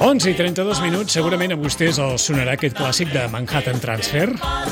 11:32, segurament a vostès els sonarà aquest clàssic de Manhattan Transfer.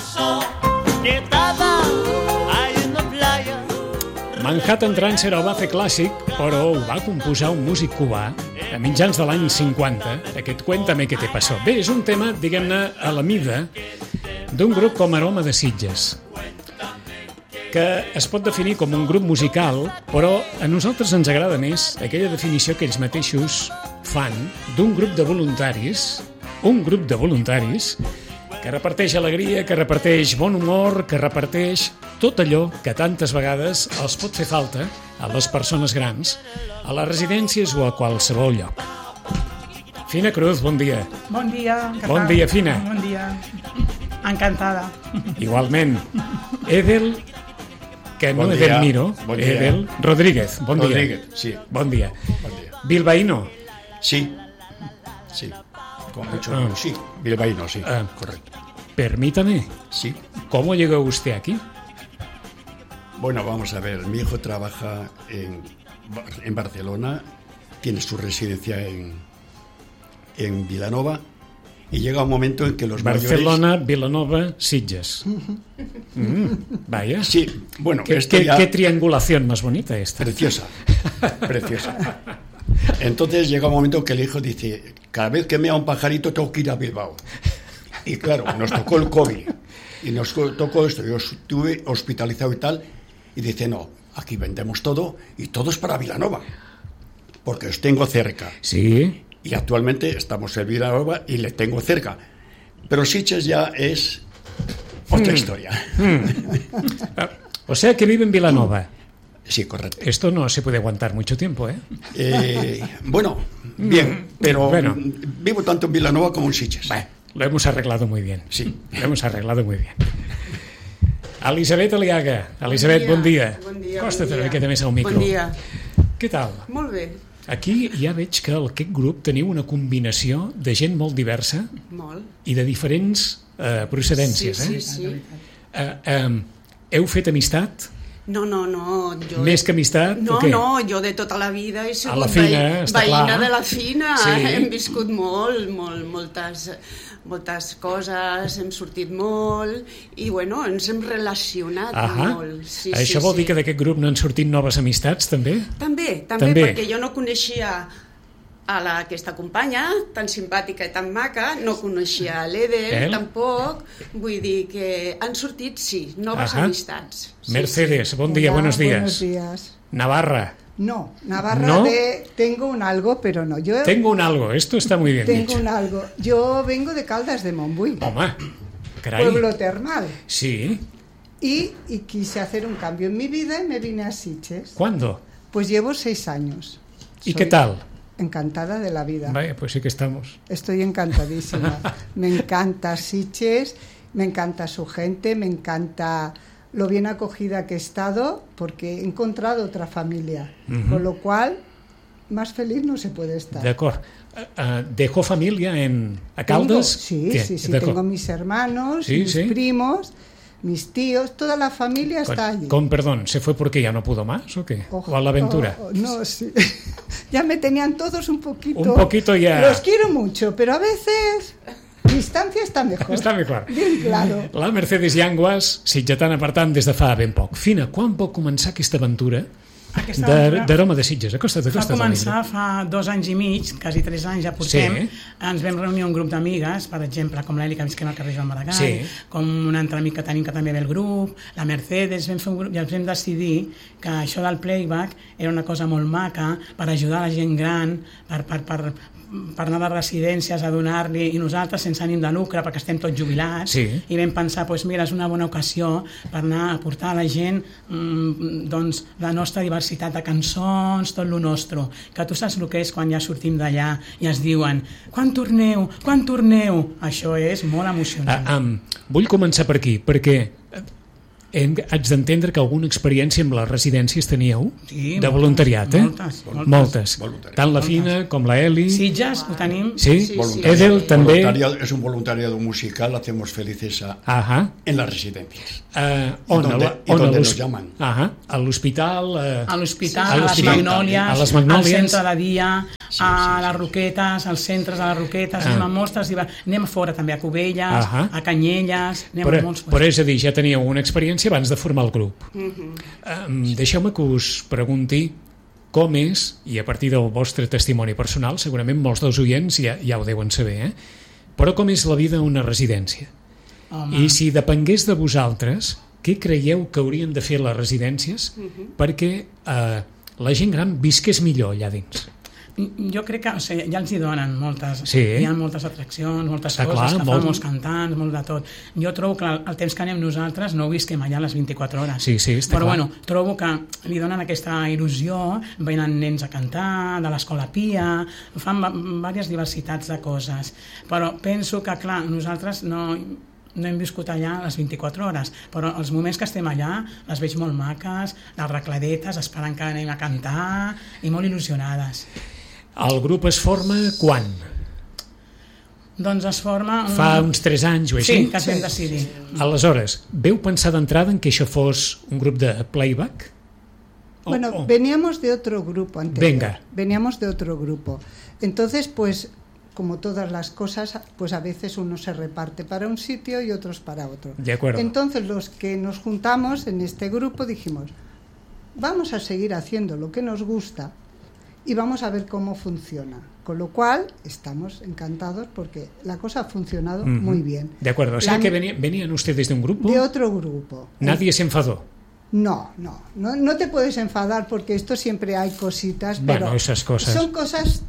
Manhattan Transfer el va fer clàssic, però ho va composar un músic cubà a mitjans de l'any 50, aquest Cuéntame qué te pasó. Bé, és un tema, diguem-ne, a la mida d'un grup com Aroma de Sitges, que es pot definir com un grup musical, però a nosaltres ens agrada més aquella definició que ells mateixos fan d'un grup de voluntaris, un grup de voluntaris que reparteix alegria, que reparteix bon humor, que reparteix tot allò que tantes vegades els pot fer falta a les persones grans, a les residències o a qualsevol lloc. Fina Cruz, bon dia. Bon dia. Bon dia, Fina. Bon dia. Encantada. Igualment. Edel, que no bon Edel Miro, bon dia. Edel Rodríguez, bon dia. Rodríguez, sí. Bon dia. Bon dia. Bilbaíno. Sí. Con mucho sí. Bilbaíno, sí. Correcto. Permítame, Sí. ¿cómo llegó usted aquí? Bueno, vamos a ver. Mi hijo trabaja en Barcelona, tiene su residencia en Vilanova, y llega un momento en que los Barcelona, mayores... Vilanova, Sitges. Vaya. Sí, bueno, ¿Qué, esto qué- ya... qué triangulación más bonita esta. Preciosa, preciosa. Entonces llega un momento que el hijo dice, cada vez que mea un pajarito tengo que ir a Bilbao. Y claro, nos tocó el COVID y nos tocó esto, yo estuve hospitalizado y tal, y dice, no, aquí vendemos todo y todo es para Vilanova, porque os tengo cerca. Sí. Y actualmente estamos en Vilanova y le tengo cerca. Pero Sitges ya es otra historia. O sea que vive en Vilanova. Sí, correcto. Esto no se puede aguantar mucho tiempo, ¿eh? Bueno, bien, pero Bueno. vivo tanto en Vilanova como en Sitges. Bueno, lo hemos arreglado muy bien. Sí. Lo hemos arreglado muy bien. Elisabet Aliaga. Elisabet, bon dia. Bon dia. Costa't bon una dia. miqueta més al micro. Bon dia. Què tal? Molt bé. Aquí ja veig que aquest grup teniu una combinació de gent molt diversa Molt. i de diferents procedències, Sí, eh? sí, sí. Heu fet amistat? No. Jo Més que amistat? No, o què? no, jo de tota la vida he sigut A la Fina, està veïna clar. de la Fina. Sí. Hem viscut moltes coses, hem sortit molt i, bueno, ens hem relacionat molt. Sí, Això vol dir que d'aquest grup no han sortit noves amistats, també? També, També. perquè jo no coneixia a aquesta companya tan simpàtica i tan maca, no coneixia l'Edel, tampoc, vull dir que han sortit, sí, noves amistats. Sí, Mercedes, bon dia, buenos días. Buenos días. Navarra. No, Navarra ¿No? tengo un algo, pero no. Yo Tengo un algo, esto está muy bien tengo dicho. un algo. Yo vengo de Caldas de Montbui, Home, caray. pueblo termal. Sí. Y quise hacer un cambio en mi vida y me vine a Sitges. ¿Cuándo? Pues llevo 6 años. ¿Y Soy qué tal? Encantada de la vida. Vaya, pues sí que estamos. Estoy encantadísima. Me encanta Sitges, me encanta su gente, me encanta lo bien acogida que he estado, porque he encontrado otra familia, con lo cual más feliz no se puede estar. D'acord. ¿Dejó familia a Caldas? Sí, ¿Qué? sí, D'acord. tengo mis hermanos, Sí, mis sí. primos, mis tíos, toda la familia está allí. Con perdón, ¿se fue porque ya no pudo más o qué? ¿O a la aventura? No, sí. Ya me tenían todos un poquito. Un poquito ya. Los quiero mucho, pero a veces distancia está mejor. Està bé clar. Bien claro. La Mercedes Llanguas, sitgetana per tant des de fa ben poc. Fina, quan va començar aquesta aventura d'Aroma de Sitges? Acosta't. Va començar fa 2 anys i mig, quasi 3 anys ja portem. Sí. Ens vam reunir un grup d'amigues, per exemple, com l'Eli, que visquem al carrer Joan Maragall, Sí. com un altre amic que tenim que també ve al grup, la Mercedes, vam fer un grup i ens vam decidir que això del playback era una cosa molt maca per ajudar la gent gran, per anar a les residències a donar-li, i nosaltres sense ànim de lucre perquè estem tots jubilats, Sí. i vam pensar, doncs mira, és una bona ocasió per anar a portar a la gent doncs, la nostra diversitat de cançons, tot lo nostre, que tu saps el que és quan ja sortim d'allà i ens diuen quan torneu? Això és molt emocionant. Vull començar per aquí, perquè haig d'entendre que alguna experiència amb les residències teníeu? Sí, de voluntariat, moltes. Tant la Fina com la Eli. Sitges ho tenim. Sí. Edel també. Es un voluntariado musical, hacemos felices en las residencias. ¿Dónde nos llaman? A l'hospital, a les Magnòlies, al centre de dia, a les Roquetes, als centres de les Roquetes, anem a mostres, anem a fora també, a Cubelles, a Canyelles, anem a molts. Però és a dir, ja teníeu una experiència abans de formar el grup. Deixeu-me que us pregunti com és, i a partir del vostre testimoni personal, segurament molts dels oients ja ho deuen saber, però com és la vida a una residència? I si depengués de vosaltres, què creieu que haurien de fer les residències perquè la gent gran visqués millor allà dins? Jo crec que ja els hi donen moltes, hi ha moltes atraccions, moltes coses, que fan molts cantants, molt de tot. Jo trobo que el temps que anem nosaltres no ho visquem allà les 24 hores. Però bueno, trobo que li donen aquesta il·lusió, venen nens a cantar, de l'escola Pia, fan diverses diversitats de coses. Però penso que, clar, nosaltres no hem viscut allà les 24 hores, però els moments que estem allà les veig molt maques, les recladetes esperant que anem a cantar i molt il·lusionades. El grup es forma quan? Doncs es forma... Fa uns 3 anys o així? Sí, que es vam decidir. Aleshores, veu pensar d'entrada en que això fos un grup de playback? Bueno, veníamos de otro grupo anterior. Venga. Veníamos de otro grupo. Entonces, pues, como todas las cosas, pues a veces uno se reparte para un sitio y otros para otro. De acuerdo. Entonces, los que nos juntamos en este grupo dijimos, vamos a seguir haciendo lo que nos gusta y vamos a ver cómo funciona. Con lo cual, estamos encantados porque la cosa ha funcionado muy bien. De acuerdo. O sea que venían ustedes de un grupo. De otro grupo. ¿Nadie se enfadó? No te puedes enfadar porque esto siempre hay cositas, bueno, pero esas cosas. Son cosas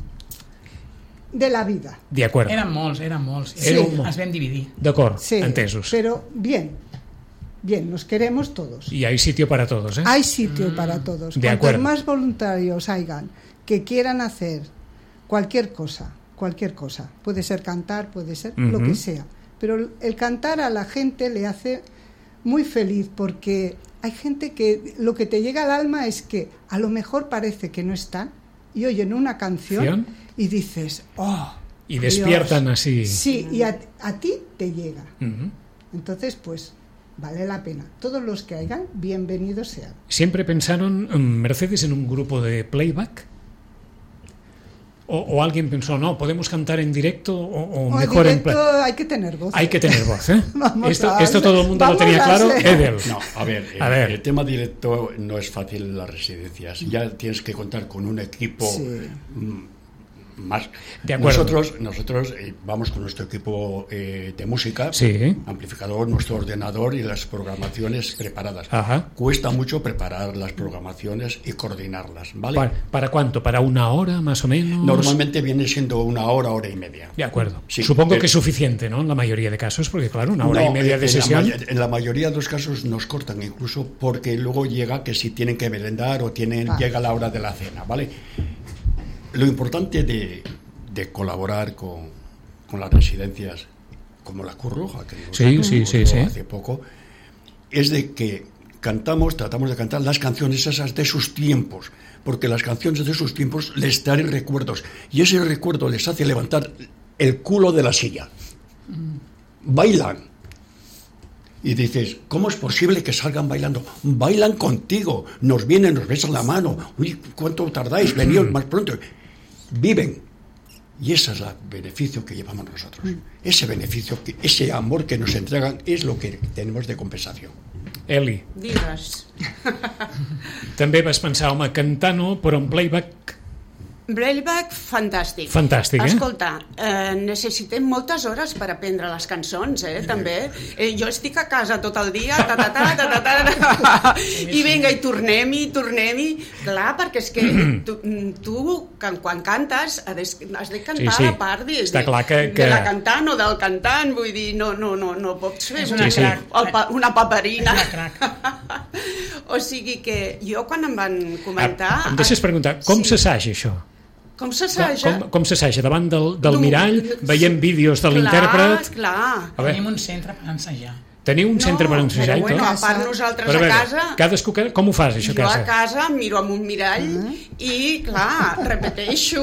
de la vida. De acuerdo. Eren molts. Sí. Es vam dividir. D'acord, sí, entesos. Pero bien, nos queremos todos. Y hay sitio para todos, ¿eh? Hay sitio para todos. De acuerdo. Cuantos más voluntarios hayan que quieran hacer cualquier cosa, puede ser cantar, puede ser lo que sea, pero el cantar a la gente le hace muy feliz porque hay gente que lo que te llega al alma es que a lo mejor parece que no están y oyen una canción y dices, oh, y despiertan Dios. Así. Sí, y a ti te llega. Entonces, pues, vale la pena. Todos los que hayan, bienvenidos sean. ¿Siempre pensaron, Mercedes, en un grupo de playback? ¿O alguien pensó, no, podemos cantar en directo o mejor en directo? Hay que tener voz. Hay que tener voz, ¿eh? Esto todo el mundo lo tenía claro. Edel. No, a ver, el tema directo no es fácil en las residencias. Ya tienes que contar con un equipo más. De acuerdo. Nosotros vamos con nuestro equipo de música, amplificador, nuestro ordenador y las programaciones preparadas. Cuesta mucho preparar las programaciones y coordinarlas, ¿vale? ¿Para cuánto? ¿Para una hora más o menos? Normalmente viene siendo una hora, hora y media. De acuerdo. Sí, supongo que es suficiente, ¿no? En la mayoría de casos, porque claro, una hora y media de sesión. En la mayoría de los casos nos cortan incluso porque luego llega que si tienen que merendar o llega la hora de la cena, ¿vale? Lo importante de colaborar con las residencias como la Cruz Roja, que hace poco, es de que tratamos de cantar las canciones esas de sus tiempos, porque las canciones de sus tiempos les traen recuerdos, y ese recuerdo les hace levantar el culo de la silla. Bailan. Y dices, ¿cómo es posible que salgan bailando? Bailan contigo, nos vienen, nos besan la mano. Uy, ¿cuánto tardáis? Veníos más pronto. Viven. Y ese es el beneficio que llevamos nosotros. Ese beneficio, ese amor que nos entregan es lo que tenemos de compensación. Eli. Digues. També vas pensar, home, cantant-ho, però en playback... Playback, fantàstic. Fantàstic, Escolta, necessitem moltes hores per aprendre les cançons, també. Jo estic a casa tot el dia, i vinga, i tornem-hi. Clar, perquè és que tu quan cantes, has de cantar a part de la cantant o del cantant, vull dir, no pots fer una paperina. O sigui que jo, quan em van comentar... Em deixes preguntar, com s'assaja això? Com s'assaja? Com s'assaja? Davant del mirall, veiem vídeos de l'intèrpret? Clar. Tenim un centre per ensajar. Teniu un centre per ensejar i tot? A part nosaltres a casa... Cadascú, com ho fas, això a casa? Jo a casa miro amb un mirall i, clar, repeteixo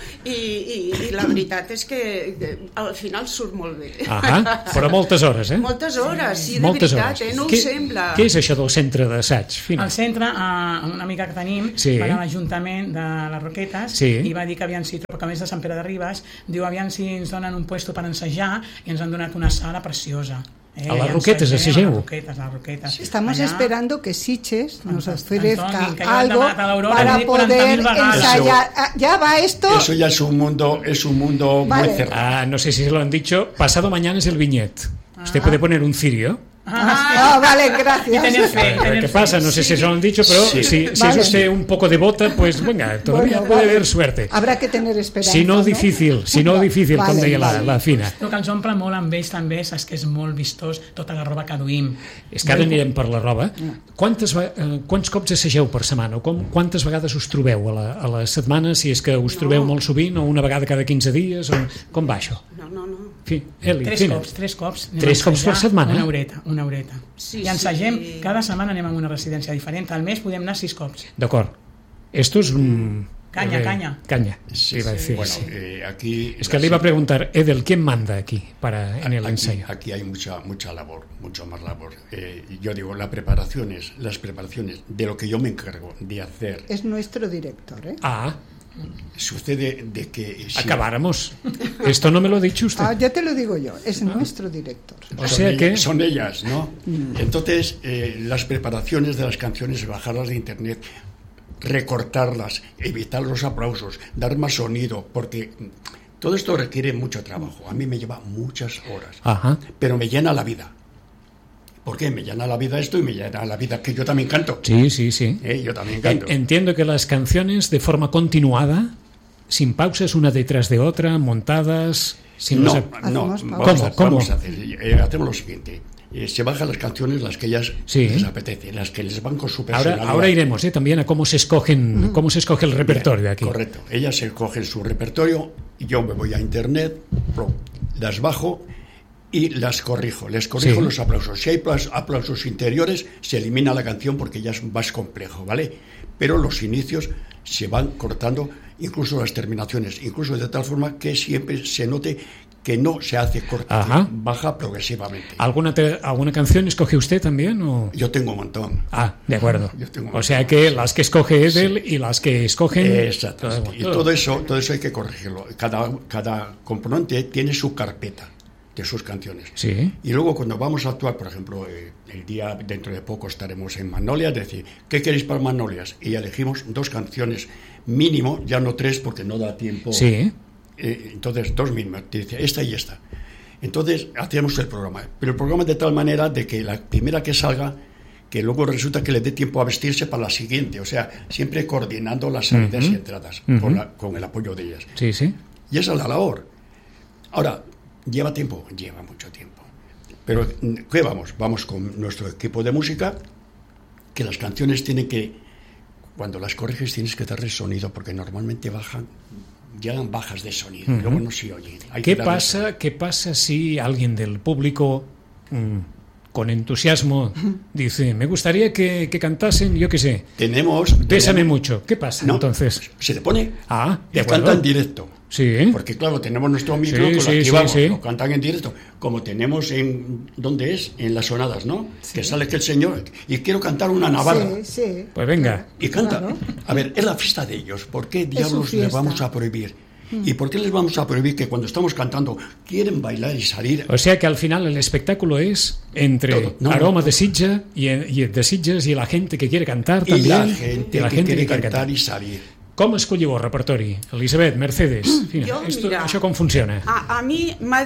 i la veritat és que al final surt molt bé. Però moltes hores, eh? Moltes hores, sí, de veritat, no ho sembla. Què és això del centre d'assaig? El centre, una amiga que tenim, va a l'Ajuntament de les Roquetes i va dir que aviam si, perquè a més de Sant Pere de Ribes, diu aviam si ens donen un puesto per ensejar i ens han donat una sala preciosa. A las Roquetas, assageu. Estamos esperando que Sitges nos ofrezca algo para poder ensayar. Ya va esto. Eso ya es un mundo muy cerrado. No sé si se lo han dicho. Pasado mañana es el viñet. Usted puede poner un cirio. Vale, gracias. ¿Qué pasa? No sé si se lo han dicho, pero si es usted un poco devota, pues venga, todavía puede haber suerte. Habrá que tener esperanza. Si no difícil, com deia la Fina. El que ens omple molt amb ells també és que és molt vistós tota la roba que duim. És que ara anirem per la roba. Quants cops assageu per setmana? Quantes vegades us trobeu a la setmana? Si és que us trobeu molt sovint o una vegada cada 15 dies? Com va això? No. Eli, tres cops. 3 cops per setmana? Una horeta. I ensagem, cada setmana anem a una residència diferent. Al mes podem anar 6 cops. D'acord. Esto es un... Caña. Sí, iba a decir. Bueno, aquí... Es que le iba a preguntar, Edel, ¿quién manda aquí en el ensayo? Aquí hay mucha labor, mucho más labor. Yo digo, las preparaciones de lo que yo me encargo de hacer... Es nuestro director, ¿eh? Sucede de que... Acabáramos. Esto no me lo ha dicho usted. Ya te lo digo yo, es nuestro director. O sea que... Son ellas, ¿no? Entonces, las preparaciones de las canciones, bajarlas de internet, recortarlas, evitar los aplausos, dar más sonido, porque todo esto requiere mucho trabajo. A mí me lleva muchas horas, pero me llena la vida. ¿Por qué? Me llena la vida esto y me llena la vida que yo también canto. Sí. Yo también canto. Entiendo que las canciones de forma continuada, sin pausas una detrás de otra, montadas... No. Vamos a hacer. Hacemos lo siguiente. Se bajan las canciones, las que ellas les apetece, las que les van con su personalidad. Ahora iremos también a cómo se escoge el repertorio aquí. Correcto. Ellas se escogen su repertorio, yo me voy a internet, las bajo y las corrijo. Les corrijo los aplausos. Si hay aplausos interiores, se elimina la canción porque ya es más complejo, ¿vale? Pero los inicios se van cortando, incluso las terminaciones, incluso de tal forma que siempre se note que no se hace corta, baja progresivamente. ¿Alguna canción escoge usted también? ¿O? Yo tengo un montón. De acuerdo. O sea que las que escoge Edel y las que escogen... Exacto. Y todo eso hay que corregirlo. Cada componente tiene su carpeta de sus canciones. Sí. Y luego cuando vamos a actuar, por ejemplo, el día dentro de poco estaremos en Magnolias, decir, ¿qué queréis para Magnolias? Y elegimos 2 canciones mínimo, ya no 3 porque no da tiempo. Sí. Entonces 2 mínimas, te dice esta y esta. Entonces hacemos el programa, pero el programa de tal manera de que la primera que salga, que luego resulta que le dé tiempo a vestirse para la siguiente, o sea, siempre coordinando las salidas y entradas con el apoyo de ellas. Sí. Y esa es la labor. Ahora, ¿lleva tiempo? Lleva mucho tiempo. Pero, ¿qué vamos? Vamos con nuestro equipo de música, que las canciones tienen que, cuando las corriges tienes que darle sonido, porque normalmente llegan bajas de sonido, y luego no se oyen. ¿Qué pasa si alguien del público, con entusiasmo, dice, me gustaría que cantasen, yo qué sé, Bésame mucho? ¿Qué pasa entonces? Se le pone y canta en directo. Sí. Porque claro, tenemos nuestro micro, lo activamos, lo cantan en directo, como tenemos ¿dónde es? En las sonadas, ¿no? Sí. Que sale que el señor, y quiero cantar una navarra. Sí. Pues venga. Y canta. Claro. A ver, es la fiesta de ellos, ¿por qué diablos les vamos a prohibir? ¿Y por qué les vamos a prohibir que cuando estamos cantando quieren bailar y salir? O sea que al final el espectáculo es entre aroma de Sitges y la gente que quiere cantar también. Y la gente que quiere cantar y salir. Com escolleu el repertori? Elisabet, Mercedes, això com funciona? A mi m'ha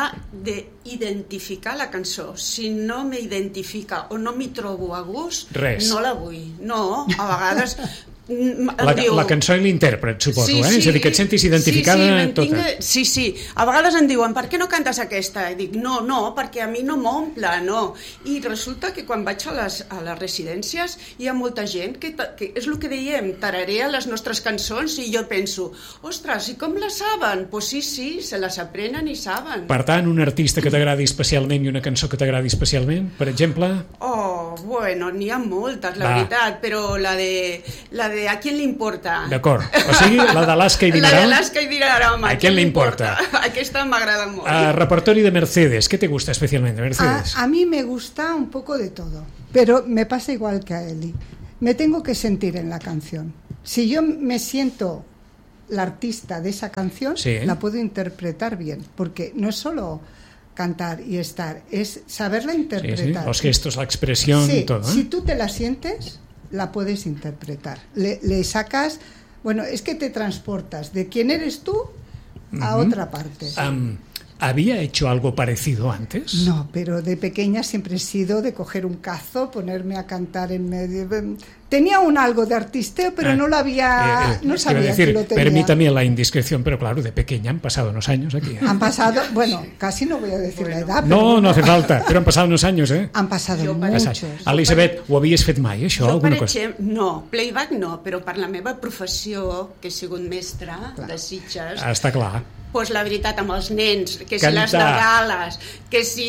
d'identificar la cançó. Si no m'identifica o no m'hi trobo a gust, no la vull. No, a vegades La cançó i l'intèrpret, suposo, sí, és a dir, que et sentis identificada tota. Sí. A vegades em diuen, per què no cantes aquesta? I dic, no, perquè a mi no m'omple, no. I resulta que quan vaig a les residències hi ha molta gent que és el que dèiem, tararea les nostres cançons, i jo penso, ostres, i com les saben? Pues sí, se les aprenen i saben. Per tant, un artista que t'agradi especialment i una cançó que t'agradi especialment, per exemple? Bueno, n'hi ha moltes, la veritat, però la de ¿a quién le importa? D'acord, o sigui, la d'Alaska i Dinarama. La d'Alaska i Dinarama, ¿a quién le importa? Aquesta m'agrada molt. Repertori de Mercedes, ¿qué te gusta especialmente de Mercedes? A mí me gusta un poco de todo, pero me pasa igual que a Eli. Me tengo que sentir en la canción. Si yo me siento la artista de esa canción, la puedo interpretar bien, porque no es solo cantar y estar, es saberla interpretar. Los gestos, la expresión, todo. Si tú te la sientes, la puedes interpretar. Le sacas, bueno, es que te transportas de quién eres tú a otra parte. ¿Había hecho algo parecido antes? No, pero de pequeña siempre he sido de coger un cazo, ponerme a cantar en medio. Tenía algo de artisteo, pero no lo había, no sabía que lo tenía. Permítame la indiscreción, pero claro, de pequeña han pasado unos años aquí. Han pasado, bueno, casi no voy a decir la edad. No hace falta, però han passat uns anys, Han passado muchos. Elisabet, ho havies fet mai, això? Jo, per exemple, no, playback no, però per la meva professió, que he sigut mestra de Sitges... Està clar. Pues la veritat, amb els nens, que si les Nadales, que si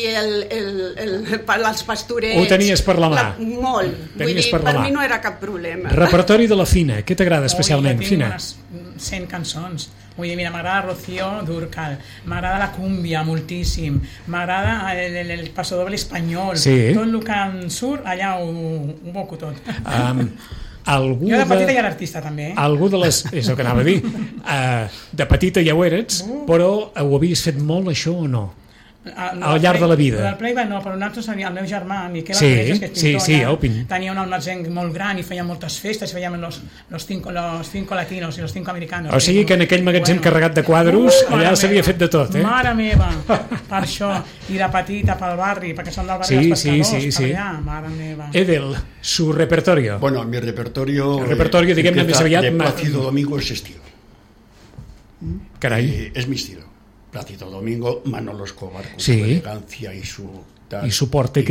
els pastorets... Ho tenies per la mà. Molt. Vull dir, per mi no era cap problema. Repertori de la Fina, què t'agrada especialment, Fina? Unes 100 cançons. Vull dir, mira, m'agrada Rocío Dúrcal, m'agrada la cúmbia moltíssim, m'agrada el pasodoble espanyol, tot el que em surt, allà ho boco tot. Jo de petita ja era artista també. Algú de les... És el que anava a dir. De petita ja ho eres, però ho havies fet molt, això, o no? Al llarg de la vida. El playback no, però nosaltres, el meu germà Miquel Alfreges, que és pintor, tenia un almacén molt gran i feia moltes festes, fèiem los cinco latinos i los 5 americanos. O sigui que en aquell magatzem carregat de quadros allà s'havia fet de tot, Mare meva, per això. I de petita pel barri, perquè són del barri dels pescadors, per allà, mare meva. Edel, su repertorio. Bueno, mi repertorio... El repertorio, diguem-ne, més aviat... De Plácido Domingo es estilo. Carai. Es mi estilo. Plácido Domingo, Manolo Escobar con su elegancia y su porte,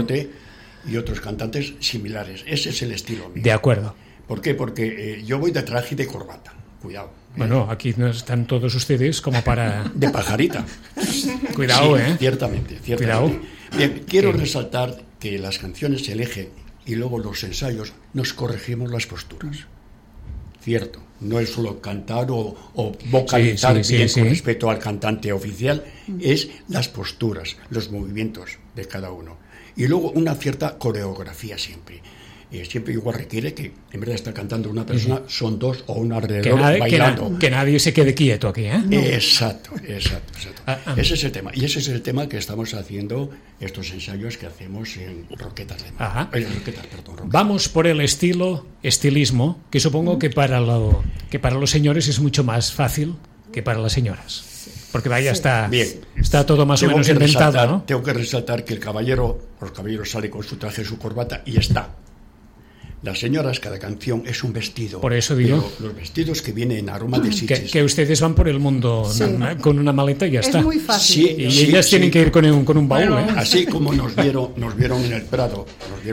y otros cantantes similares. Ese es el estilo mío. De acuerdo. ¿Por qué? Porque yo voy de traje y de corbata. Cuidado. Bueno, aquí no están todos ustedes como para... De pajarita. Cuidado, Ciertamente. Cuidado. Bien, quiero resaltar que las canciones se eligen y luego los ensayos nos corregimos las posturas. Cierto. No es solo cantar o vocalizar bien con respecto al cantante oficial, es las posturas, los movimientos de cada uno. Y luego una cierta coreografía siempre. Siempre igual requiere que, en vez de estar cantando una persona, son dos o uno alrededor bailando. Que nadie se quede quieto aquí, No. Exacto. Ese es el tema. Y ese es el tema que estamos haciendo, estos ensayos que hacemos en Roquetas de Mar. Roquetas. Vamos por el estilismo, que supongo que para los señores es mucho más fácil que para las señoras. Porque vaya, está todo más o menos inventado, ¿no? Tengo que resaltar que los caballeros salen con su traje, su corbata y está. Las señoras, cada canción es un vestido. Por eso digo. Los vestidos que vienen en aroma de Sitges. Que ustedes van por el mundo con una maleta y ya está. Es muy fácil. Y ellas tienen que ir con un baúl. Así como nos vieron en el Prado,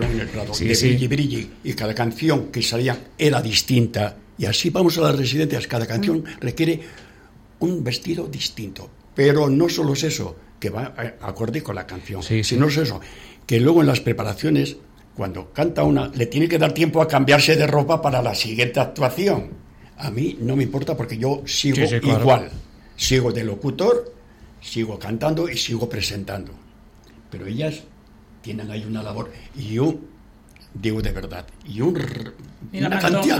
de Brilli, y cada canción que salía era distinta. Y así vamos a las residencias. Cada canción requiere un vestido distinto. Pero no solo es eso, que va acorde con la canción, sino es eso, que luego en las preparaciones, cuando canta una, le tiene que dar tiempo a cambiarse de ropa para la siguiente actuación. A mí no me importa porque yo sigo igual. Sigo de locutor, sigo cantando y sigo presentando. Pero ellas tienen ahí una labor. Y yo digo de verdad, una cantidad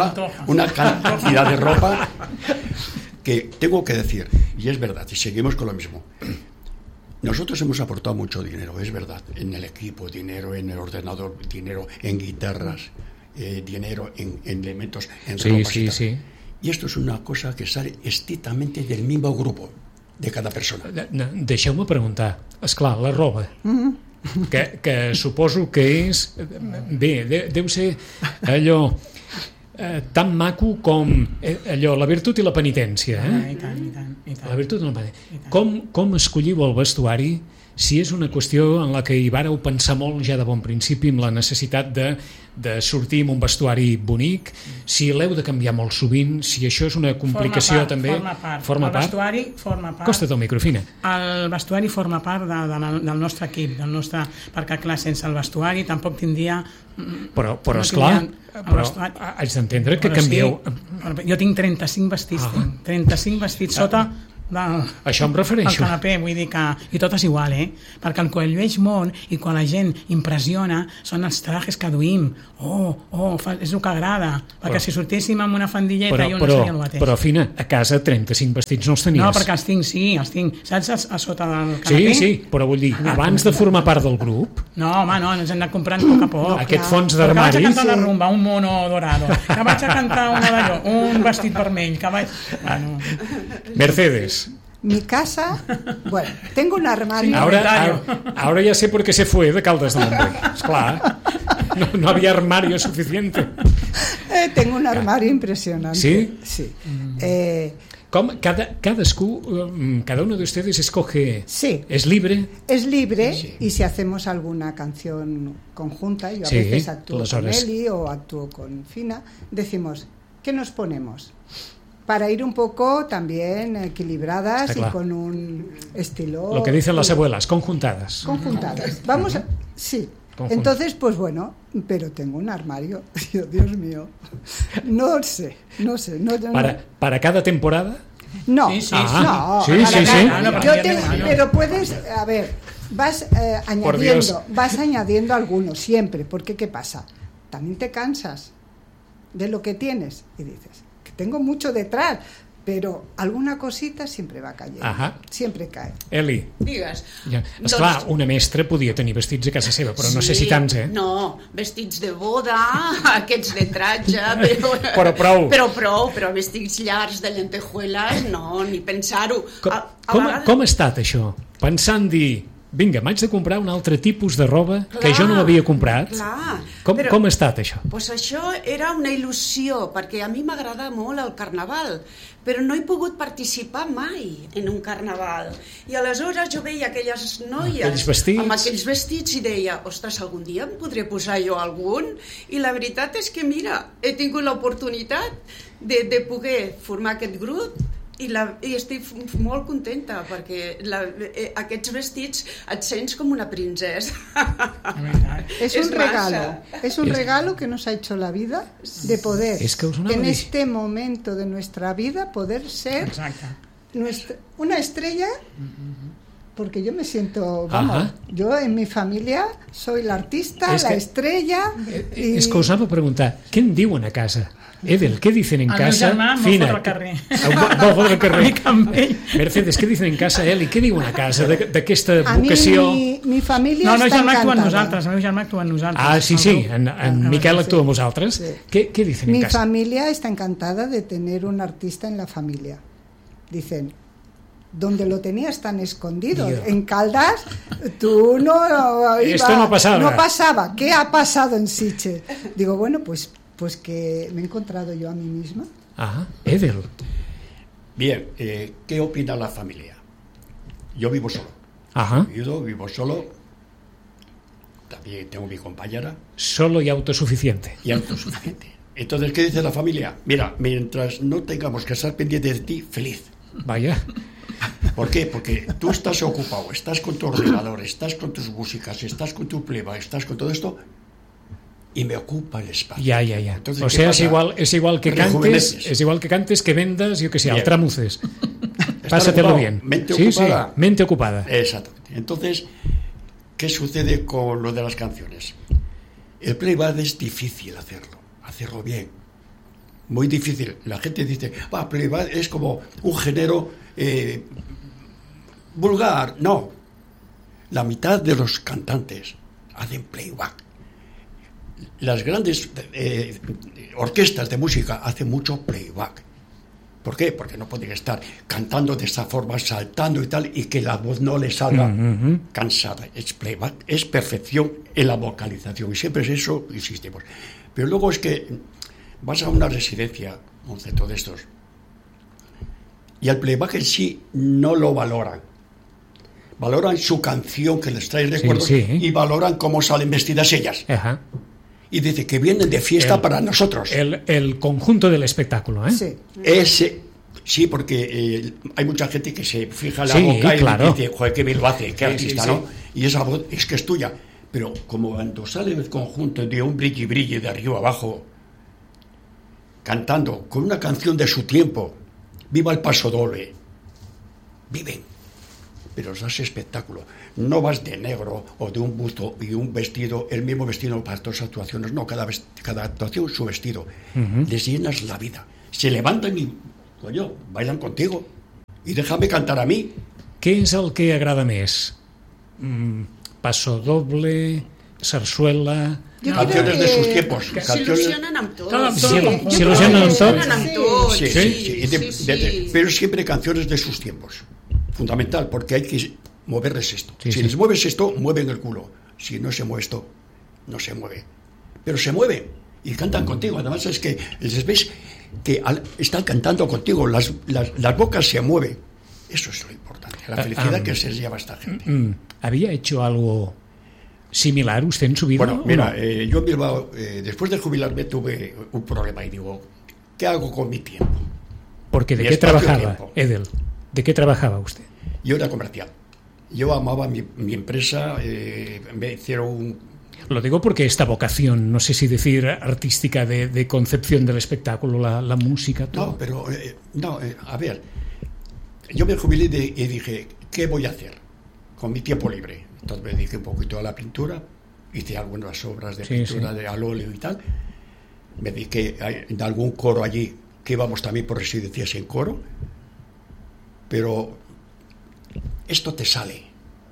de ropa que tengo que decir, y es verdad, y seguimos con lo mismo. Nosotros hemos aportado mucho dinero, es verdad, en el equipo, dinero en el ordenador, dinero en guitarras, dinero en elementos, en ropas y tal. Y esto es una cosa que sale estrictamente del mismo grupo, de cada persona. Deixeu-me preguntar, esclar, la roba, que suposo que és... Bé, deu ser allò... tan maco com allò, la virtut i la penitència. I tant. La virtut i la penitència. Com escolliu el vestuari si és una qüestió en la que hi vàreu pensar molt ja de bon principi, amb la necessitat de sortir amb un vestuari bonic, si l'heu de canviar molt sovint, si això és una complicació també... Forma part. El vestuari forma part. Costa't el microfina. El vestuari forma part del nostre equip, perquè clar, sense el vestuari tampoc tindria... Però esclar, haig d'entendre que canvieu... Jo tinc 35 vestits, 35 vestits sota... Això em refereixo. El canapé, vull dir que... I tot és igual, perquè el que llueix molt i quan la gent impressiona són els trajes que duïm. És el que agrada. Perquè si sortíssim amb una fandilleta jo no seria el mateix. Però, Fina, a casa 35 vestits no els tenies. No, perquè els tinc. Saps a sota del canapé? Sí, però vull dir, abans de formar part del grup... No, home, no, ens hem de comprar a poc a poc. Aquest fons d'armari... Que vaig a cantar la rumba, un mono dorado. Que vaig a cantar un vestit vermell. Que vaig... Bueno. Mercedes. Mi casa, bueno, tengo un armario. Ahora ya sé por qué se fue de Caldes de Montbui. Esclar, no había armario suficiente. Tengo un armario impresionante. ¿Sí? Sí. Cada uno de ustedes escoge. Sí. ¿Es libre? Es libre, sí. Y si hacemos alguna canción conjunta, yo a veces actúo con Eli o actúo con Fina, decimos, ¿qué nos ponemos? Para ir un poco también equilibradas y con un estilo... Lo que dicen las abuelas, conjuntadas. Conjuntadas. Vamos a... Sí. Entonces, pues bueno, pero tengo un armario. Dios mío. No sé. ¿Para cada temporada? No. Sí. Pero puedes... A ver, vas añadiendo algunos siempre. Porque, ¿qué pasa? También te cansas de lo que tienes y dices... Tengo mucho detrás, però alguna cosita sempre va caient. Sempre cae. Eli. Digues. Ja. Esclar, una mestra podia tenir vestits a casa seva, però no sé si tants, No, vestits de boda, aquests de tratge, però vestits llargs de lentejueles, no, ni pensar-ho. Com ha estat això? Pensant dir... Vinga, m'haig de comprar un altre tipus de roba que jo no havia comprat. Com ha estat això? Doncs això era una il·lusió, perquè a mi m'agrada molt el carnaval, però no he pogut participar mai en un carnaval. I aleshores jo veia aquelles noies amb aquells vestits i deia, ostres, algun dia em podré posar jo algun? I la veritat és que, mira, he tingut l'oportunitat de poder formar aquest grup i estic molt contenta perquè aquests vestits et sents com una princesa. Es un regalo que nos ha hecho la vida de poder en este momento de nuestra vida poder ser una estrella, porque yo me siento, yo en mi familia soy la artista, la estrella. És que us anava a preguntar, què en diuen a casa? Edel, ¿qué dicen en casa? Fina. Vol fotre al carrer. Mercedes, què dicen en casa? Eli, què diuen a casa d'aquesta vocació? Mi família està encantada. El meu germà actua amb nosaltres. Sí, en Miquel actua amb vosaltres. ¿Qué dicen en casa? Mi familia está encantada de tener un artista en la familia. Dicen, donde lo tenías tan escondido, en Caldas, tú Esto no pasaba. No pasaba. ¿Qué ha pasado en Sitges? Digo, bueno, pues que me he encontrado yo a mí misma. Edel. Bien, ¿qué opina la familia? Yo vivo solo. Vivo solo. También tengo mi compañera. Solo y autosuficiente. Entonces, ¿qué dice la familia? Mira, mientras no tengamos que estar pendientes de ti, feliz. Vaya. ¿Por qué? Porque tú estás ocupado, estás con tu ordenador, estás con tus músicas, estás con tu pleba, estás con todo esto... y me ocupa el espacio. Ya. Entonces, o sea, es igual que cantes, que vendas, yo que sé, altramuces. Pásatelo bien. Mente ocupada. Sí, mente ocupada. Exactamente. Entonces, ¿qué sucede con lo de las canciones? El playback es difícil hacerlo bien. Muy difícil. La gente dice, playback es como un género vulgar. No. La mitad de los cantantes hacen playback. Las grandes orquestas de música hacen mucho playback. ¿Por qué? Porque no pueden estar cantando de esa forma, saltando y tal, y que la voz no les salga cansada. Es playback, es perfección en la vocalización, y siempre es eso, insistimos. Pero luego es que vas a una residencia, un centro de estos, y al playback en sí no lo valoran. Valoran su canción que les trae recuerdos, sí. y valoran cómo salen vestidas ellas. Ajá. Y dice que vienen de fiesta para nosotros. El conjunto del espectáculo, ¿eh? Sí. Sí, porque hay mucha gente que se fija en la Sí, boca y claro. dice, joder, qué bien lo hace, qué Sí, artista, sí, ¿no? Y esa voz es que es tuya. Pero como cuando sale el conjunto de un brilli de arriba abajo, cantando con una canción de su tiempo, viva el paso doble, viven, pero os hace espectáculo. No vas de negro o de un busto y un vestido, el mismo vestido para todas las actuaciones, no, cada actuación su vestido. Les llenas la vida, se levantan y, coño, bailan contigo y déjame cantar a mí. Què és el que agrada més? Paso doble, sarsuela... Canciones de sus tiempos. S'il·lusionen amb tot. S'il·lusionen amb tot. Sí. Pero siempre canciones de sus tiempos. Fundamental, porque hay que moverles esto. Si les mueves esto, mueven el culo. Si no se mueve esto, no se mueve. Pero se mueven y cantan contigo. Además es que les ves que están cantando contigo, las bocas se mueven. Eso es lo importante, la felicidad que se lleva esta gente. ¿Había hecho algo similar usted en su vida? Bueno, mira, yo en Bilbao, después de jubilarme, tuve un problema y digo, ¿qué hago con mi tiempo? Porque ¿de qué trabajaba, Edel? ¿De qué trabajaba usted? Yo era comercial. Yo amaba mi empresa, me hicieron Lo digo porque esta vocación, no sé si decir artística, de concepción del espectáculo, la música, todo. No, pero, a ver, yo me jubilé y dije, ¿qué voy a hacer con mi tiempo libre? Entonces me dediqué un poquito a la pintura, hice algunas obras de pintura al óleo y tal, me dediqué a algún coro allí, que íbamos también por residencias en coro, pero esto te sale,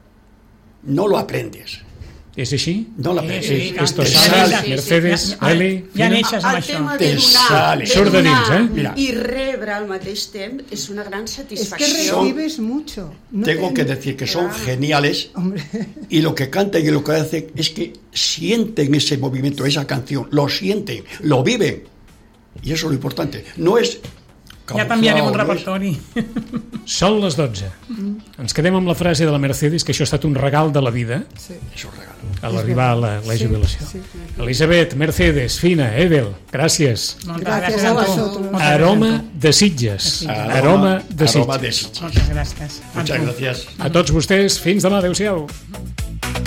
no lo aprendes. És així? No l'aprendes. Esto sale, Mercedes, Eli... Ja neixes amb El això. tema de Surt de dins, donar i rebre al mateix temps és una gran Es que satisfacció. recibes mucho. Tengo que decir que son geniales, y lo que cantan y lo que hacen es que sienten ese movimiento, esa canción, lo sienten, lo viven, y eso es lo importante. No es Ja t'enviarem un repertori. Són les 12. Ens quedem amb la frase de la Mercedes, que això ha estat un regal de la vida és un regal. a l'arribar a la jubilació. Sí. Elisabet, Mercedes, Fina, Edel, gràcies. Moltes Gràcies gràcies a a tu. vosotros. Moltes Aroma gràcies. de Sitges. Aroma de Sitges. Sitges. Moltes gràcies. Muchas gracias. A tots vostès, fins demà, adeu-siau.